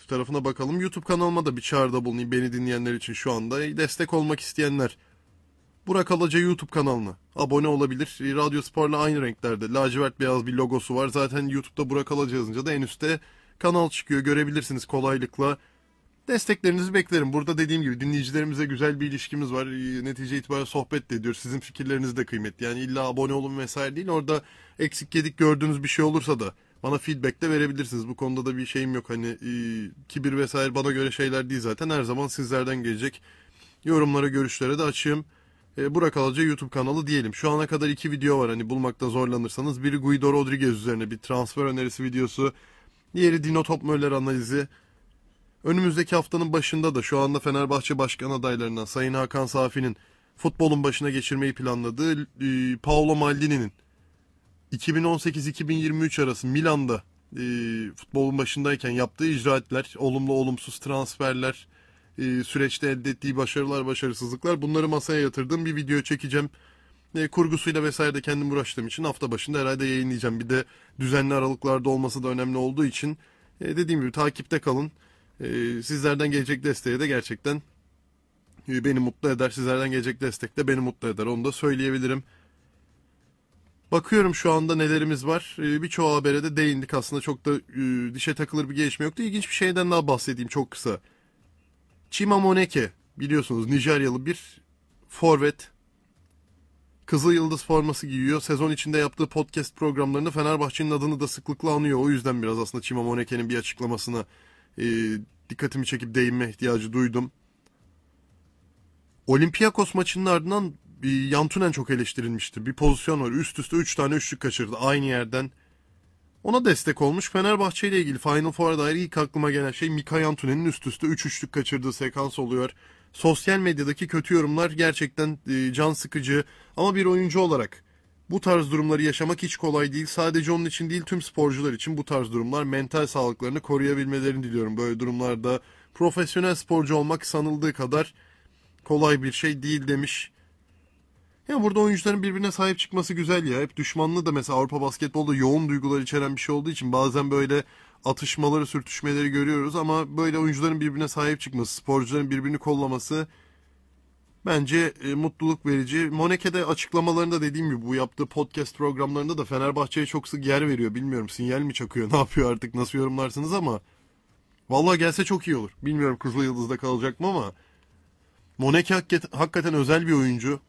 YouTube tarafına bakalım. YouTube kanalıma da bir çağrıda bulunayım beni dinleyenler için şu anda. Destek olmak isteyenler Burak Alaca YouTube kanalına abone olabilir. Radyo Spor'la aynı renklerde lacivert beyaz bir logosu var. Zaten YouTube'da Burak Alaca yazınca da en üstte kanal çıkıyor. Görebilirsiniz kolaylıkla. Desteklerinizi beklerim. Burada dediğim gibi dinleyicilerimize güzel bir ilişkimiz var. Netice itibariyle sohbet de ediyoruz. Sizin fikirleriniz de kıymetli. Yani illa abone olun vesaire değil. Orada eksik gedik gördüğünüz bir şey olursa da bana feedback de verebilirsiniz. Bu konuda da bir şeyim yok. Hani kibir vesaire bana göre şeyler değil zaten. Her zaman sizlerden gelecek yorumlara, görüşlere de açığım. Burak Alaca YouTube kanalı diyelim. Şu ana kadar 2 video var hani bulmakta zorlanırsanız. Biri Guido Rodriguez üzerine bir transfer önerisi videosu. Diğeri Dino Topmöller analizi. Önümüzdeki haftanın başında da şu anda Fenerbahçe başkan adaylarından Sayın Hakan Safi'nin futbolun başına geçirmeyi planladığı Paolo Maldini'nin 2018-2023 arası Milan'da futbolun başındayken yaptığı icraatler, olumlu olumsuz transferler, süreçte elde ettiği başarılar, başarısızlıklar, bunları masaya yatırdığım bir video çekeceğim. Kurgusuyla vesaire de kendim uğraştığım için hafta başında herhalde yayınlayacağım. Bir de düzenli aralıklarda olması da önemli olduğu için dediğim gibi takipte kalın. Sizlerden gelecek desteğe de gerçekten beni mutlu eder. Sizlerden gelecek destek de beni mutlu eder. Onu da söyleyebilirim. Bakıyorum şu anda nelerimiz var. Birçoğu habere de değindik. Aslında çok da dişe takılır bir gelişme yoktu. İlginç bir şeyden daha bahsedeyim çok kısa. Chima Moneke biliyorsunuz Nijeryalı bir forvet. Kızıl Yıldız forması giyiyor. Sezon içinde yaptığı podcast programlarında Fenerbahçe'nin adını da sıklıkla anıyor. O yüzden biraz aslında Chima Moneke'nin bir açıklamasına dikkatimi çekip değinme ihtiyacı duydum. Olympiakos maçının ardından Yantunen çok eleştirilmişti. Bir pozisyon var. Üst üste 3 tane üçlük kaçırdı aynı yerden. Ona destek olmuş. Fenerbahçe ile ilgili Final Four'a dair ilk aklıma gelen şey Mika Yantunen'in üst üste 3 üçlük kaçırdığı sekans oluyor. Sosyal medyadaki kötü yorumlar gerçekten can sıkıcı. Ama bir oyuncu olarak bu tarz durumları yaşamak hiç kolay değil. Sadece onun için değil, tüm sporcular için bu tarz durumlar. Mental sağlıklarını koruyabilmelerini diliyorum. Böyle durumlarda profesyonel sporcu olmak sanıldığı kadar kolay bir şey değil demiş. Ya burada oyuncuların birbirine sahip çıkması güzel ya. Hep düşmanlığı da mesela Avrupa basketbolda yoğun duygular içeren bir şey olduğu için bazen böyle atışmaları, sürtüşmeleri görüyoruz. Ama böyle oyuncuların birbirine sahip çıkması, sporcuların birbirini kollaması bence mutluluk verici. Moneke de açıklamalarında dediğim gibi bu yaptığı podcast programlarında da Fenerbahçe'ye çok sık yer veriyor. Bilmiyorum sinyal mi çakıyor, ne yapıyor artık, nasıl yorumlarsınız ama vallahi gelse çok iyi olur. Bilmiyorum Kızıl Yıldız'da kalacak mı ama Moneke hakikaten özel bir oyuncu.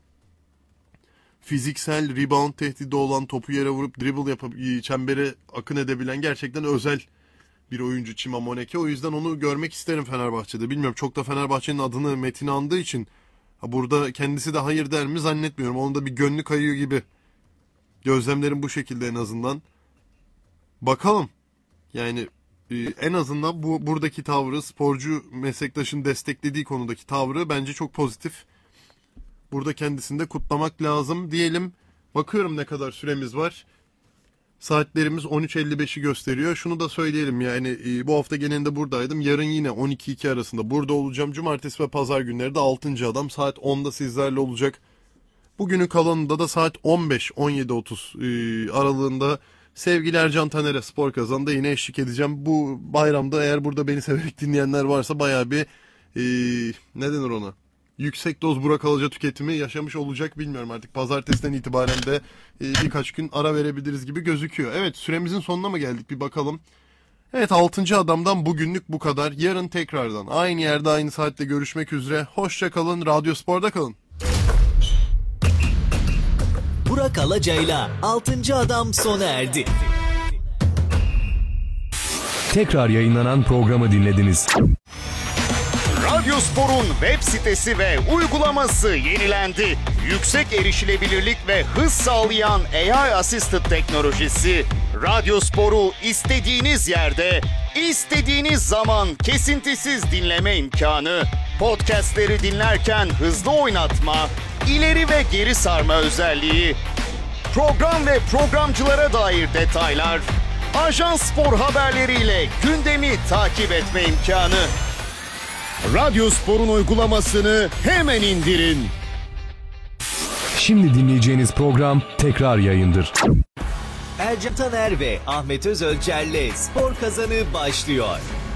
Fiziksel, rebound tehdidi olan, topu yere vurup dribble yapıp çembere akın edebilen gerçekten özel bir oyuncu Chima Moneke. O yüzden onu görmek isterim Fenerbahçe'de. Bilmiyorum, çok da Fenerbahçe'nin adını, metini andığı için burada kendisi de hayır der mi zannetmiyorum. Onun da bir gönlü kayıyor gibi. Gözlemlerim bu şekilde en azından. Bakalım. Yani en azından buradaki tavrı, sporcu meslektaşın desteklediği konudaki tavrı bence çok pozitif. Burada kendisini de kutlamak lazım diyelim. Bakıyorum ne kadar süremiz var. Saatlerimiz 13.55'i gösteriyor. Şunu da söyleyelim, yani bu hafta genelinde buradaydım. Yarın yine 12-2 arasında burada olacağım. Cumartesi ve pazar günleri de 6. Adam saat 10'da sizlerle olacak. Bugünün kalanında da saat 15-17.30 aralığında sevgili Ercan Taner'e Spor Kazan'da yine eşlik edeceğim. Bu bayramda eğer burada beni severek dinleyenler varsa bayağı bir ne denir ona? Yüksek doz Burak Alaca tüketimi yaşamış olacak, bilmiyorum artık. Pazartesiden itibaren de birkaç gün ara verebiliriz gibi gözüküyor. Evet, süremizin sonuna mı geldik bir bakalım. Evet, 6. adamdan bugünlük bu kadar. Yarın tekrardan aynı yerde aynı saatte görüşmek üzere. Hoşça kalın, Radyo Spor'da kalın. Burak Alaca'yla 6. adam sona erdi. Tekrar yayınlanan programı dinlediniz. Radyo Spor'un web sitesi ve uygulaması yenilendi. Yüksek erişilebilirlik ve hız sağlayan AI Assisted teknolojisi Radyo Spor'u istediğiniz yerde, istediğiniz zaman kesintisiz dinleme imkanı, podcastleri dinlerken hızlı oynatma, ileri ve geri sarma özelliği, program ve programcılara dair detaylar, Ajans Spor haberleriyle gündemi takip etme imkanı. Radyo Spor'un uygulamasını hemen indirin. Şimdi dinleyeceğiniz program tekrar yayındır. Ercan Taner ve Ahmet Özölçer'le Spor Kazanı başlıyor.